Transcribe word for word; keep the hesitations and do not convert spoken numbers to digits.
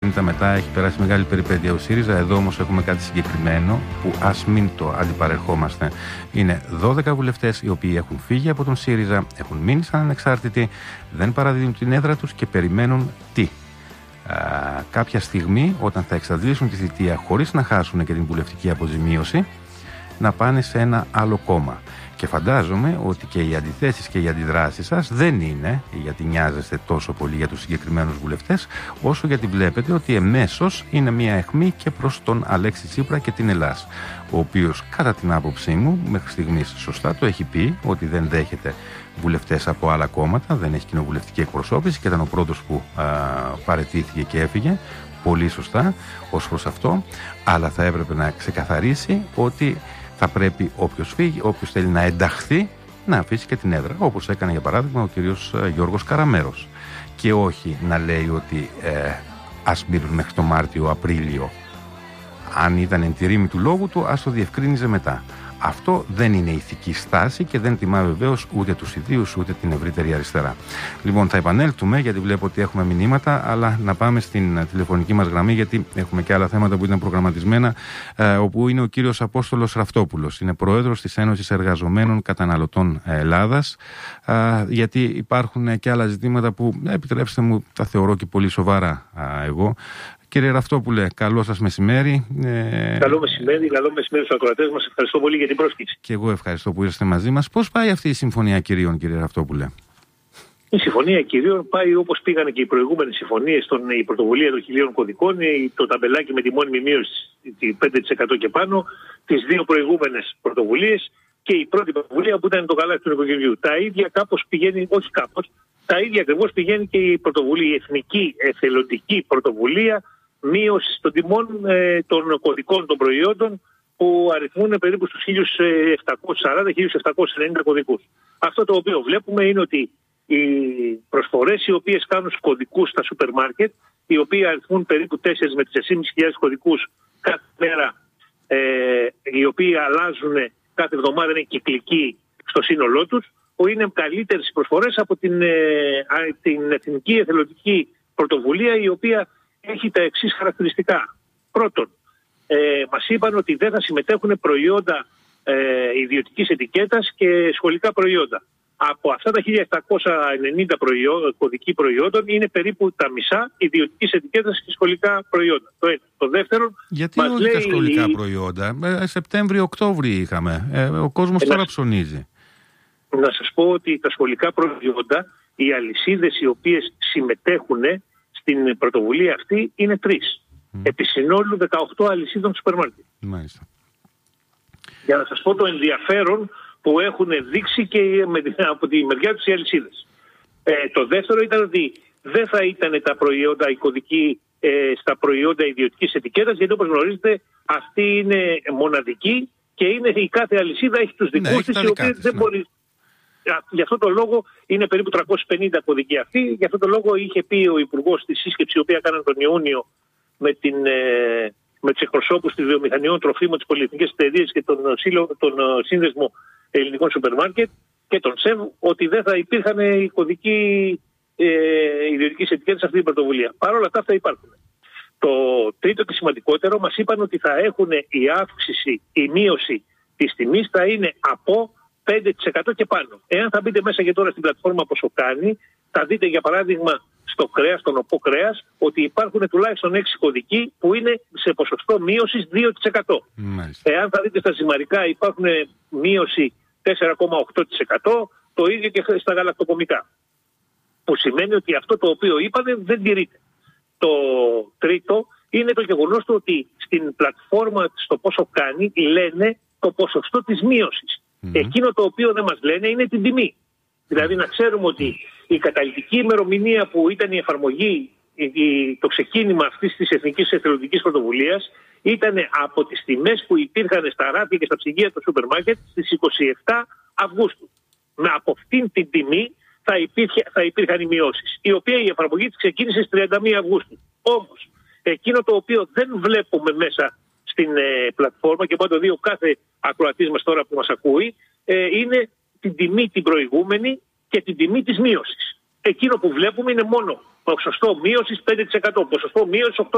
αυτοκίνητα μετά έχει περάσει μεγάλη περιπέτεια ο ΣΥΡΙΖΑ. Εδώ όμως έχουμε κάτι συγκεκριμένο που ας μην το αντιπαρερχόμαστε. Είναι δώδεκα βουλευτές οι οποίοι έχουν φύγει από τον ΣΥΡΙΖΑ, έχουν μείνει σαν ανεξάρτητοι, δεν παραδίδουν την έδρα τους και περιμένουν τι. Α, κάποια στιγμή, όταν θα εξαντλήσουν τη θητεία χωρίς να χάσουν και την βουλευτική αποζημίωση, να πάνε σε ένα άλλο κόμμα. Και φαντάζομαι ότι και οι αντιθέσεις και οι αντιδράσεις σας δεν είναι γιατί νοιάζεστε τόσο πολύ για τους συγκεκριμένους βουλευτές, όσο γιατί βλέπετε ότι εμέσως είναι μια αιχμή και προς τον Αλέξη Τσίπρα και την Ελλάς, ο οποίος κατά την άποψή μου μέχρι στιγμής σωστά το έχει πει ότι δεν δέχεται βουλευτές από άλλα κόμματα, δεν έχει κοινοβουλευτική εκπροσώπηση και ήταν ο πρώτος που α, παραιτήθηκε και έφυγε. Πολύ σωστά ως προς αυτό, αλλά θα έπρεπε να ξεκαθαρίσει ότι θα πρέπει όποιος φύγει, όποιος θέλει να ενταχθεί, να αφήσει και την έδρα, όπως έκανε για παράδειγμα ο κύριος Γιώργος Καραμέρος. Και όχι να λέει ότι ε, ας μείνουν μέχρι το Μάρτιο-Απρίλιο. Αν ήταν εν τη ρήμη του λόγου του, ας το διευκρίνιζε μετά. Αυτό δεν είναι ηθική στάση και δεν τιμά βεβαίως ούτε τους ιδίους ούτε την ευρύτερη αριστερά. Λοιπόν, θα επανέλθουμε γιατί βλέπω ότι έχουμε μηνύματα, αλλά να πάμε στην τηλεφωνική μας γραμμή γιατί έχουμε και άλλα θέματα που ήταν προγραμματισμένα, ε, όπου είναι ο κύριος Απόστολος Ραφτόπουλος. Είναι πρόεδρος της Ένωσης Εργαζομένων Καταναλωτών Ελλάδας, ε, γιατί υπάρχουν και άλλα ζητήματα που, επιτρέψτε μου, τα θεωρώ και πολύ σοβαρά ε, εγώ. Κύριε Ραφτόπουλε, καλό σας μεσημέρι. Ε... Καλό μεσημέρι, καλό μεσημέρι στους ακροατές μας. Ευχαριστώ πολύ για την πρόσκληση. Και εγώ ευχαριστώ που ήρθατε μαζί μας. Πώς πάει αυτή η Συμφωνία Κυρίων, κύριε Ραφτόπουλε? Η Συμφωνία Κυρίων πάει όπως πήγαν και οι προηγούμενες συμφωνίες, η πρωτοβουλία των χιλίων κωδικών, το ταμπελάκι με τη μόνιμη μείωση πέντε τοις εκατό και πάνω, τις δύο προηγούμενες πρωτοβουλίες και η πρώτη πρωτοβουλία που ήταν το καλάθι του νοικοκυριού. Τα ίδια κάπως πηγαίνει, όχι κάπως, τα ίδια ακριβώς πηγαίνει και η πρωτοβουλία, η εθνική εθελοντική πρωτοβουλία μείωση των τιμών ε, των κωδικών των προϊόντων που αριθμούν περίπου στους χίλια επτακόσια σαράντα με χίλια επτακόσια ενενήντα κωδικούς. Αυτό το οποίο βλέπουμε είναι ότι οι προσφορές οι οποίες κάνουν στους κωδικούς στα σούπερ μάρκετ, οι οποίοι αριθμούν περίπου τέσσερις με τέσσερις χιλιάδες πεντακόσιους κωδικούς κάθε μέρα, ε, οι οποίοι αλλάζουν κάθε εβδομάδα, είναι κυκλικοί στο σύνολό τους, που είναι καλύτερες οι προσφορές από την, ε, την εθνική εθελοντική πρωτοβουλία, η οποία έχει τα εξής χαρακτηριστικά. Πρώτον, ε, μας είπαν ότι δεν θα συμμετέχουν προϊόντα ε, ιδιωτικής ετικέτας και σχολικά προϊόντα. Από αυτά τα χίλια επτακόσια ενενήντα προϊό, κωδικοί προϊόντων είναι περίπου τα μισά ιδιωτικής ετικέτας και σχολικά προϊόντα. Το ένα. Το δεύτερο, γιατί μας όχι λέει τα σχολικά η... προϊόντα? Ε, Σεπτέμβριο-Οκτώβριο είχαμε. Ε, ο κόσμος ε, τώρα ψωνίζει. Να σας πω ότι τα σχολικά προϊόντα, οι αλυσίδες οι οποίες συμμετέχουν στην πρωτοβουλία αυτή είναι τρεις. Mm. Επί συνόλου δεκαοκτώ αλυσίδων σούπερ μάρκετ. Μάλιστα. Για να σας πω το ενδιαφέρον που έχουν δείξει και με, από τη μεριά τους οι αλυσίδες. Ε, το δεύτερο ήταν ότι δεν θα ήταν τα προϊόντα οι κωδικοί ε, στα προϊόντα ιδιωτικής ετικέτας, γιατί όπως γνωρίζετε αυτή είναι μοναδική και είναι, η κάθε αλυσίδα έχει τους δικούς της, ναι, οι οποίοι δεν ναι. μπορεί... Γι' αυτό το λόγο είναι περίπου τριακόσιοι πενήντα κωδικοί αυτοί. Γι' αυτό το λόγο είχε πει ο Υπουργός στη σύσκεψη, η οποία κάνανε τον Ιούνιο με, την, ε, με τους εκπροσώπους της βιομηχανιών τροφίμων, της πολυεθνικές εταιρείες και τον, τον Σύνδεσμο Ελληνικών Σούπερ Μάρκετ και τον ΣΕΒ, ότι δεν θα υπήρχαν οι κωδικοί ε, ιδιωτικής ετικέτας σε αυτή την πρωτοβουλία. Παρ' όλα αυτά, αυτά υπάρχουν. Το τρίτο και σημαντικότερο, μας είπαν ότι θα έχουν η αύξηση, η μείωση της τιμής θα είναι από πέντε τοις εκατό και πάνω. Εάν θα μπείτε μέσα και τώρα στην πλατφόρμα πόσο κάνει, θα δείτε για παράδειγμα στο κρέας, στον οπό κρέας, ότι υπάρχουν τουλάχιστον έξι κωδικοί που είναι σε ποσοστό μείωσης δύο τοις εκατό. Μάλιστα. Εάν θα δείτε στα ζυμαρικά υπάρχουν μείωση τέσσερα κόμμα οκτώ τοις εκατό, το ίδιο και στα γαλακτοκομικά. Που σημαίνει ότι αυτό το οποίο είπανε δεν τηρείται. Το τρίτο είναι το γεγονός του ότι στην πλατφόρμα στο πόσο κάνει λένε το ποσοστό της μείωσης. Mm-hmm. Εκείνο το οποίο δεν μας λένε είναι την τιμή. Δηλαδή να ξέρουμε ότι η καταλυτική ημερομηνία που ήταν η εφαρμογή, το ξεκίνημα αυτής της Εθνικής Εθελοντικής Πρωτοβουλίας ήταν από τις τιμές που υπήρχαν στα ράφια και στα ψυγεία του σούπερ μάρκετ στις είκοσι επτά Αυγούστου. Με από αυτήν την τιμή θα, υπήρχε, θα υπήρχαν οι μειώσεις, η οποία η εφαρμογή της ξεκίνησε στις τριάντα μία Αυγούστου. Όμως, εκείνο το οποίο δεν βλέπουμε μέσα στην ε, πλατφόρμα και μπορεί να το δει ο κάθε ακροατής μας τώρα που μας ακούει, ε, είναι την τιμή την προηγούμενη και την τιμή της μείωσης. Εκείνο που βλέπουμε είναι μόνο ποσοστό μείωσης πέντε τοις εκατό, ποσοστό μείωσης οκτώ τοις εκατό.